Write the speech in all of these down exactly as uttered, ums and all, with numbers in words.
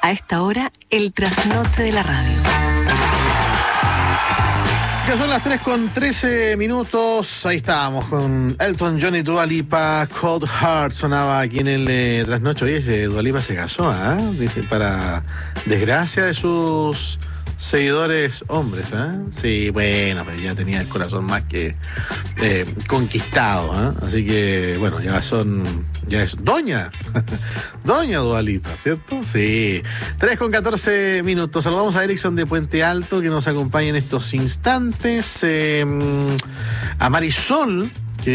A esta hora, el trasnoche de la radio. Ya son las tres con trece minutos. Ahí estábamos con Elton John y Dua Lipa. Cold Heart sonaba aquí en el eh, trasnoche. Oye, ese Dua Lipa se casó, ¿ah? ¿eh? Dice, para desgracia de sus seguidores hombres, ¿eh? Sí, bueno, pero ya tenía el corazón más que eh, conquistado, ¿eh? Así que, bueno, ya son, ya es doña, doña Dua Lipa, ¿cierto? Sí. tres con catorce minutos. Saludamos a Erickson de Puente Alto, que nos acompaña en estos instantes. Eh, a Marisol,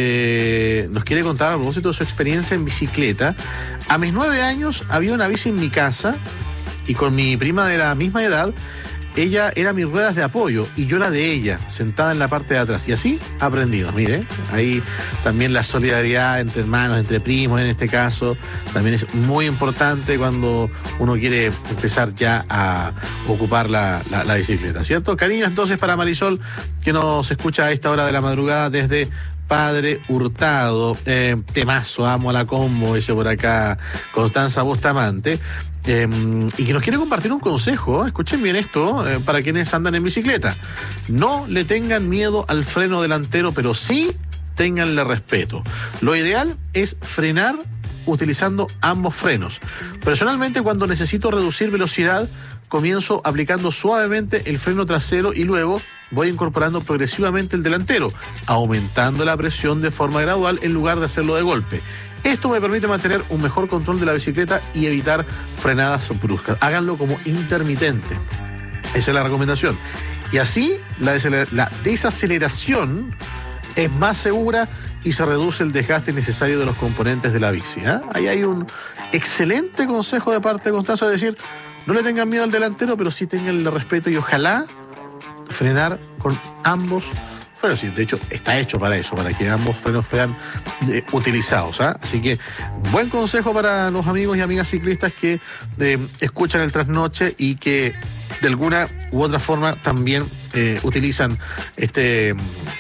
que nos quiere contar a propósito de su experiencia en bicicleta. A mis nueve años había una bici en mi casa y con mi prima de la misma edad, ella era mis ruedas de apoyo y yo la de ella, sentada en la parte de atrás. Y así aprendimos, mire, ahí también la solidaridad entre hermanos, entre primos en este caso, también es muy importante cuando uno quiere empezar ya a ocupar la, la, la bicicleta, ¿cierto? Cariños entonces para Marisol, que nos escucha a esta hora de la madrugada desde Padre Hurtado. Eh, temazo, amo a la combo, dice por acá Constanza Bustamante. Eh, y que nos quiere compartir un consejo, ¿eh? Escuchen bien esto, eh, para quienes andan en bicicleta. No le tengan miedo al freno delantero, pero sí ténganle respeto. Lo ideal es frenar utilizando ambos frenos. Personalmente, cuando necesito reducir velocidad, comienzo aplicando suavemente el freno trasero y luego voy incorporando progresivamente el delantero, aumentando la presión de forma gradual en lugar de hacerlo de golpe. Esto me permite mantener un mejor control de la bicicleta y evitar frenadas bruscas. Háganlo como intermitente. Esa es la recomendación. Y así la, desacelera- la desaceleración es más segura y se reduce el desgaste necesario de los componentes de la bici, ¿eh? Ahí hay un excelente consejo de parte de Constanza, de decir, no le tengan miedo al delantero, pero sí tengan el respeto y ojalá frenar con ambos frenos. Sí, de hecho, está hecho para eso, para que ambos frenos sean eh, utilizados, ¿eh? Así que, buen consejo para los amigos y amigas ciclistas que eh, escuchan el trasnoche y que de alguna u otra forma también eh, utilizan este,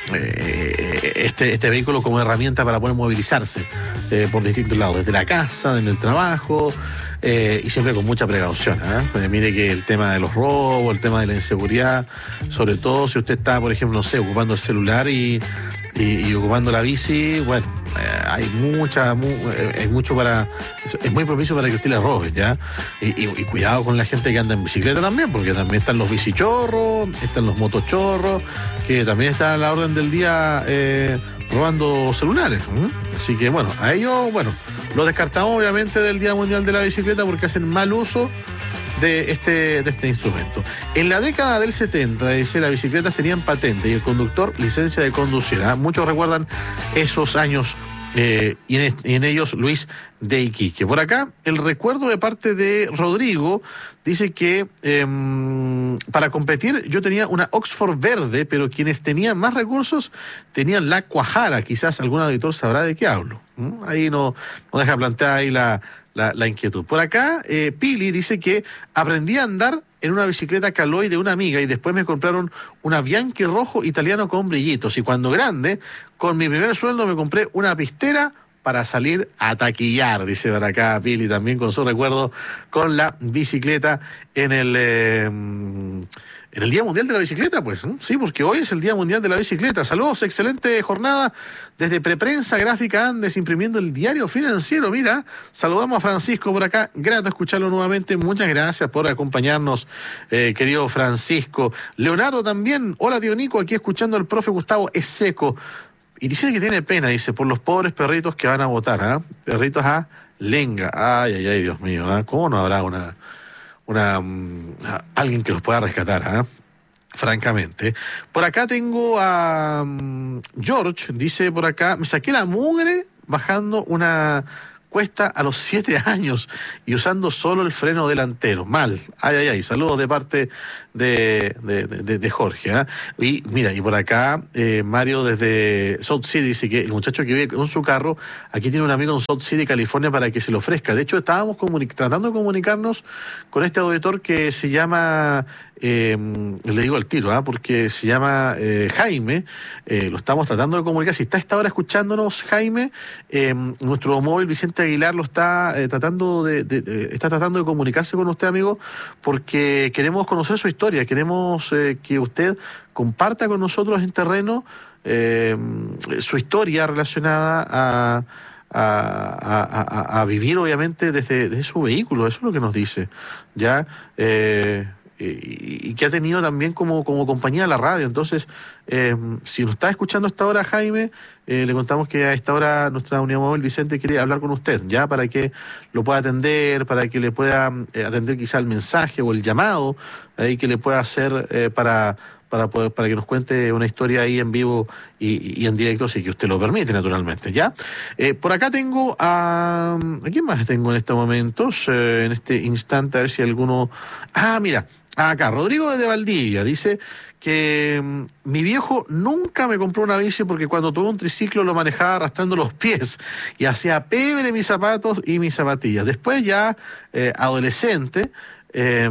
eh, este, este vehículo como herramienta para poder movilizarse eh, por distintos lados, desde la casa, en el trabajo. Eh, y siempre con mucha precaución, ¿eh? Pues mire que el tema de los robos, el tema de la inseguridad, sobre todo si usted está, por ejemplo, no sé, ocupando el celular y, y, y ocupando la bici, bueno, eh, hay mucha, mu, eh, hay mucho para, es, es muy propicio para que usted le robe, ¿ya? Y, y, y cuidado con la gente que anda en bicicleta también, porque también están los bicichorros, están los motochorros, que también están a la orden del día eh, robando celulares, ¿eh? Así que bueno, a ellos, bueno, lo descartamos obviamente del Día Mundial de la Bicicleta porque hacen mal uso de este, de este instrumento. En la década del setenta, dice, las bicicletas tenían patente y el conductor licencia de conducir, ¿eh? Muchos recuerdan esos años eh, y, en, y en ellos Luis de Iquique. Por acá, el recuerdo de parte de Rodrigo dice que eh, para competir yo tenía una Oxford verde, pero quienes tenían más recursos tenían la Cuajara. Quizás algún auditor sabrá de qué hablo. ¿Mm? Ahí no, no deja plantear ahí la, la, la inquietud. Por acá, eh, Pili dice que aprendí a andar en una bicicleta Caloi de una amiga y después me compraron una Bianchi rojo italiano con brillitos. Y cuando grande, con mi primer sueldo me compré una pistera para salir a taquillar, dice por acá Pili, también con su recuerdo con la bicicleta en el eh, en el Día Mundial de la Bicicleta, pues, ¿eh? Sí, porque hoy es el Día Mundial de la Bicicleta. Saludos, excelente jornada desde Preprensa Gráfica Andes, imprimiendo el diario financiero. Mira, saludamos a Francisco por acá, grato escucharlo nuevamente, muchas gracias por acompañarnos, eh, querido Francisco. Leonardo también, hola tío Nico, aquí escuchando al profe Gustavo Eseco. Y dice que tiene pena, dice, por los pobres perritos que van a votar, ¿ah? ¿eh? Perritos a lenga. Ay, ay, ay, Dios mío, ¿eh? ¿Cómo no habrá una, una um, alguien que los pueda rescatar, ¿ah? ¿eh? Francamente. Por acá tengo a um, George, dice por acá, me saqué la mugre bajando una cuesta a los siete años y usando solo el freno delantero. Mal. Ay, ay, ay. Saludos de parte de, de, de, de Jorge. ¿eh? Y mira, y por acá, eh, Mario desde South City dice que el muchacho que vive con su carro, aquí tiene un amigo en South City, California, para que se lo ofrezca. De hecho, estábamos comuni- tratando de comunicarnos con este auditor que se llama eh, le digo al tiro, ¿ah? Porque se llama eh, Jaime, eh, lo estamos tratando de comunicar. Si está a esta hora escuchándonos, Jaime, eh, nuestro móvil Vicente Aguilar lo está eh, tratando de, de, de, está tratando de comunicarse con usted, amigo, porque queremos conocer su historia, queremos eh, que usted comparta con nosotros en terreno eh, su historia relacionada a A, a, a, a vivir obviamente desde, desde su vehículo, eso es lo que nos dice, ya eh, y, y que ha tenido también como, como compañía la radio. Entonces, eh, si nos está escuchando a esta hora, Jaime, eh, le contamos que a esta hora nuestra unidad móvil Vicente quiere hablar con usted, ya para que lo pueda atender, para que le pueda eh, atender quizá el mensaje o el llamado ahí que le pueda hacer eh, para para poder, para que nos cuente una historia ahí en vivo y, y en directo, si que usted lo permite, naturalmente, ¿ya? Eh, por acá tengo a... ¿A quién más tengo en estos momentos? Eh, en este instante, a ver si alguno... Ah, mira, acá, Rodrigo de Valdivia, dice que mm, mi viejo nunca me compró una bici porque cuando tuve un triciclo lo manejaba arrastrando los pies y hacía pebre mis zapatos y mis zapatillas. Después ya, eh, adolescente... Eh,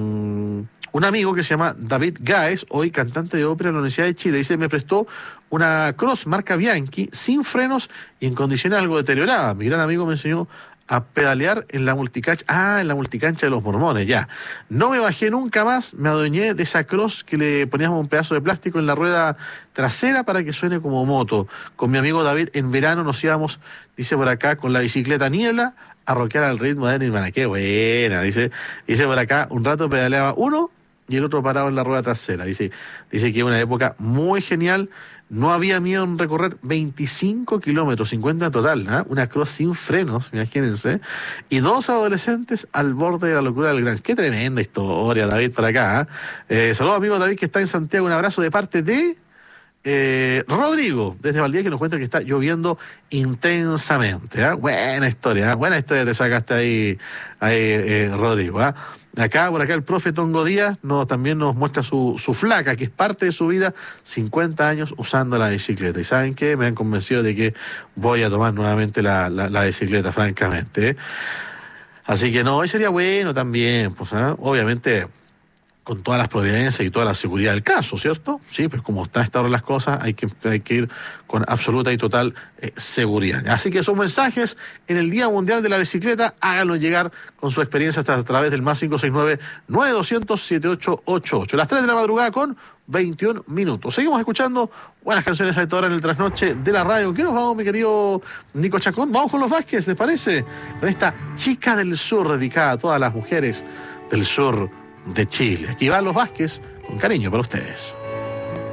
un amigo que se llama David Gaes, hoy cantante de ópera en la Universidad de Chile, dice, me prestó una Cross marca Bianchi, sin frenos y en condiciones algo deterioradas. Mi gran amigo me enseñó a pedalear en la multicancha, ah, en la multicancha de los Mormones, ya. No me bajé nunca más, me adueñé de esa Cross que le poníamos un pedazo de plástico en la rueda trasera para que suene como moto. Con mi amigo David en verano nos íbamos, dice por acá, con la bicicleta Niebla, a rockear al ritmo de Nirvana. Qué buena, dice, dice por acá, un rato pedaleaba uno y el otro parado en la rueda trasera. Dice, dice que es una época muy genial, no había miedo en recorrer veinticinco kilómetros, cincuenta en total, ¿eh? Una Cross sin frenos, imagínense, y dos adolescentes al borde de la locura del Gran. Qué tremenda historia, David, por acá. ¿eh? Eh, saludos, amigo David, que está en Santiago, un abrazo de parte de... Eh, Rodrigo, desde Valdivia, que nos cuenta que está lloviendo intensamente. ¿eh? Buena historia, ¿eh? buena historia te sacaste ahí, ahí eh, Rodrigo. ¿eh? Acá, por acá, el profe Tongo Díaz nos, también nos muestra su, su flaca, que es parte de su vida, cincuenta años usando la bicicleta. Y ¿saben qué? Me han convencido de que voy a tomar nuevamente la, la, la bicicleta, francamente. ¿eh? Así que no, hoy sería bueno también, pues, ¿eh? obviamente... con todas las providencias y toda la seguridad del caso, ¿cierto? Sí, pues como están esta hora las cosas, hay que, hay que ir con absoluta y total eh, seguridad. Así que sus mensajes en el Día Mundial de la Bicicleta, háganlo llegar con su experiencia hasta a través del más cinco seis nueve, nueve dos cero cero, siete ocho ocho ocho. Las tres de la madrugada con veintiún minutos. Seguimos escuchando buenas canciones a esta hora en el trasnoche de la radio. ¿Qué nos vamos, mi querido Nico Chacón? Vamos con los Vázquez, ¿les parece? Con esta Chica del Sur, dedicada a todas las mujeres del sur de Chile. Aquí van los Vázquez, con cariño para ustedes.